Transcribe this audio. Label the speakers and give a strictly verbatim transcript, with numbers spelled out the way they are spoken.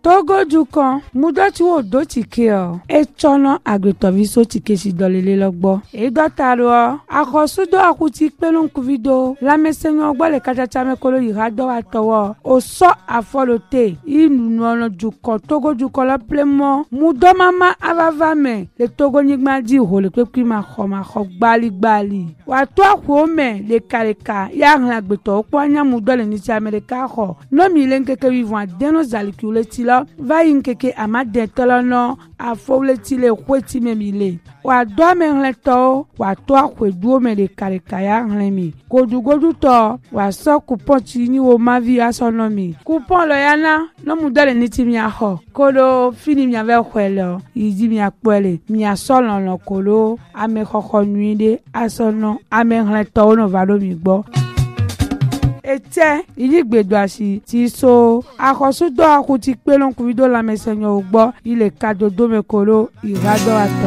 Speaker 1: Togo dukan mudoti wo do tike o e chono agretovi so tike si dolele logbo e dotaro akosudo akuti pelun kuvido la mesenyo gbo le kachacha me kolo irado atowo o so afolote inu no dukan Togo dukan la plemo mudo mama avava me le Togo nigma di ho le pepi ma kho ma kho gbali gbali wa to akwo me le kaleka ya ran agbeto opo anya mudo le ni ti America kho no mi le nkeke vivant deno zalikule ti lo va yinkeke amade tolono afowle ti le kweti me mi le wa do me nleto wa to akweduo me le kaleka ya ran mi godu godu to wa so coupon ti ni wo ma vi asono mi coupon lo yana no mudo le ni ti mi aho kolo fini mi ave kwelo yidi mi apole mi asolo no kolo ame khokho nuide asono ame nleto no va lo mi gbo ete idigbedo asi ti so akosudo akuti pelon kuvido la mesenyo ugbo ile kadodo mekolo irado ato